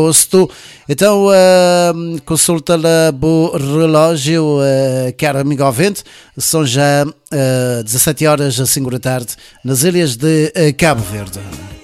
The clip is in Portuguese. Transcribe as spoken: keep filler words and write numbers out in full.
Posto. Então, uh, consulta lá o relógio, uh, caro amigo ouvinte, são já uh, dezassete horas a cinco da tarde nas ilhas de uh, Cabo Verde.